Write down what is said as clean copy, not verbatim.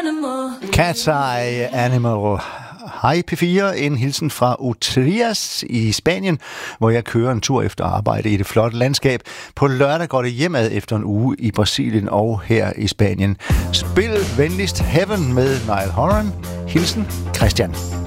Cat's Eye Animal. Hej P4, en hilsen fra Utrias i Spanien, hvor jeg kører en tur efter arbejde i det flotte landskab. På lørdag går det hjemad efter en uge i Brasilien og her i Spanien. Spil venligst Heaven med Niall Horan. Hilsen Christian.